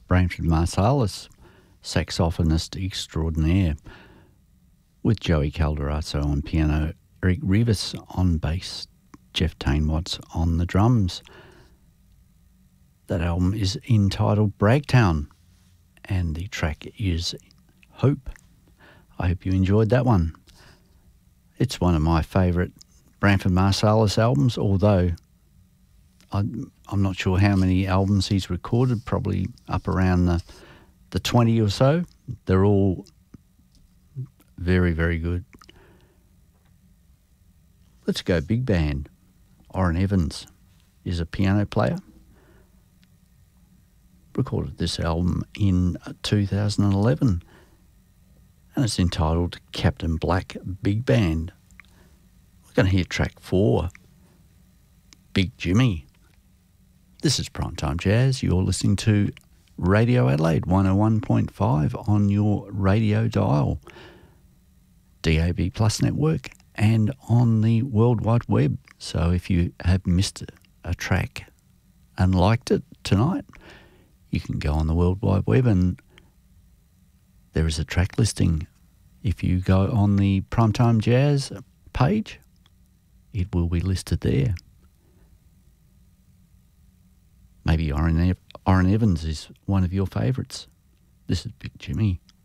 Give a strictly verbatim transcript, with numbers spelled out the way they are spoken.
Branford Marsalis, saxophonist extraordinaire, with Joey Calderazzo on piano, Eric Rivas on bass, Jeff Tainwatts on the drums. That album is entitled Bragtown, and the track is Hope. I hope you enjoyed that one. It's one of my favourite Branford Marsalis albums, although I'm, I'm not sure how many albums he's recorded, probably up around the, the twenty or so. They're all very, very good. Let's go big band. Orrin Evans is a piano player. Recorded this album in two thousand eleven, and it's entitled Captain Black Big Band. We're going to hear track four, Big Jimmy. This is Primetime Jazz. You're listening to Radio Adelaide one oh one point five on your radio dial, D A B Plus network, and on the World Wide Web. So if you have missed a track and liked it tonight, you can go on the World Wide Web and there is a track listing. If you go on the Primetime Jazz page, it will be listed there. Maybe Orrin, Ev- Orrin Evans is one of your favourites. This is Big Jimmy.